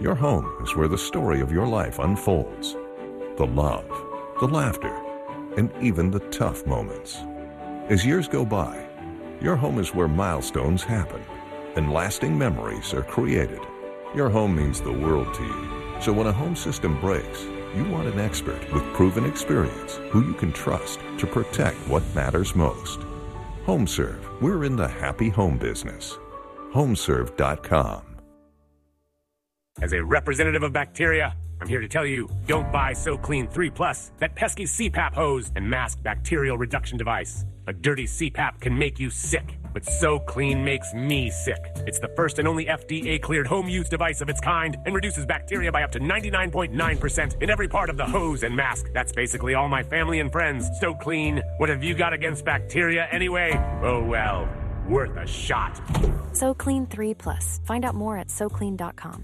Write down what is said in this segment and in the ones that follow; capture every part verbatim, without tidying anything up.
Your home is where the story of your life unfolds. The love, the laughter, and even the tough moments. As years go by, your home is where milestones happen and lasting memories are created. Your home means the world to you. So when a home system breaks, you want an expert with proven experience who you can trust to protect what matters most. HomeServe, we're in the happy home business. home serve dot com. As a representative of bacteria, I'm here to tell you, don't buy SoClean three plus, that pesky C PAP hose and masked bacterial reduction device. A dirty C PAP can make you sick, but SoClean makes me sick. It's the first and only F D A-cleared home use device of its kind and reduces bacteria by up to ninety-nine point nine percent in every part of the hose and mask. That's basically all my family and friends. SoClean, what have you got against bacteria anyway? Oh well, worth a shot. SoClean three plus. Find out more at so clean dot com.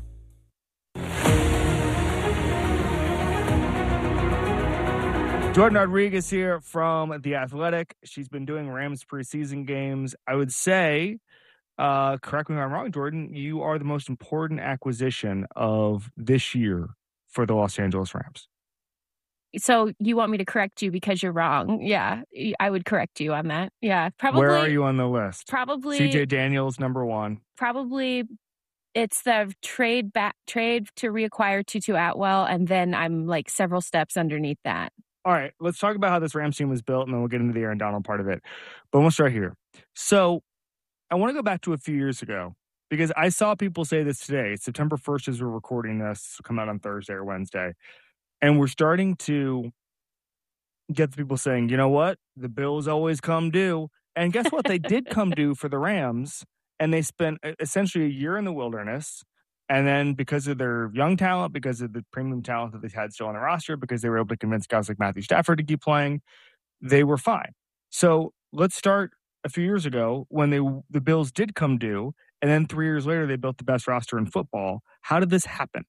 Jordan Rodriguez here from The Athletic. She's been doing Rams preseason games. I would say, uh, correct me if I'm wrong, Jordan, you are the most important acquisition of this year for the Los Angeles Rams. So you want me to correct you because you're wrong? Yeah, I would correct you on that. Yeah, probably. Where are you on the list? Probably C J Daniels, number one. Probably it's the trade back trade to reacquire Tutu Atwell, and then I'm like several steps underneath that. All right, let's talk about how this Rams team was built, and then we'll get into the Aaron Donald part of it. But we'll start here. So I want to go back to a few years ago because I saw people say this today. It's September first as we're recording this. It'll come out on Thursday or Wednesday. And we're starting to get the people saying, you know what? The Bills always come due. And guess what? They did come due for the Rams, and they spent essentially a year in the wilderness. And then because of their young talent, because of the premium talent that they had still on the roster, because they were able to convince guys like Matthew Stafford to keep playing, they were fine. So let's start a few years ago when they the Bills did come due, and then three years later they built the best roster in football. How did this happen?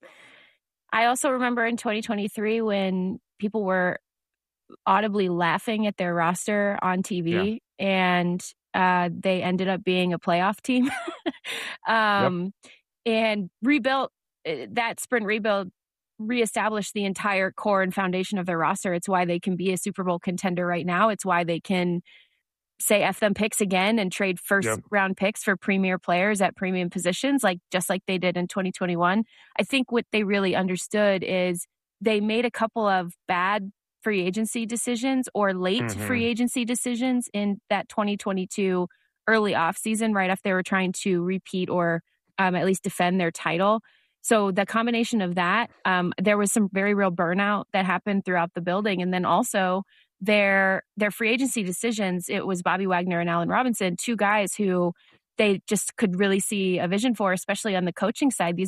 I also remember in twenty twenty-three when people were audibly laughing at their roster on T V, yeah. and uh, they ended up being a playoff team. um yep. And rebuilt, that sprint rebuild reestablished the entire core and foundation of their roster. It's why they can be a Super Bowl contender right now. It's why they can say F them picks again and trade first yep. round picks for premier players at premium positions, like just like they did in twenty twenty-one. I think what they really understood is they made a couple of bad free agency decisions or late mm-hmm. free agency decisions in that twenty twenty-two early offseason, right after they were trying to repeat or Um, at least defend their title. So the combination of that, um, there was some very real burnout that happened throughout the building. And then also their their free agency decisions, it was Bobby Wagner and Allen Robinson, two guys who they just could really see a vision for, especially on the coaching side. These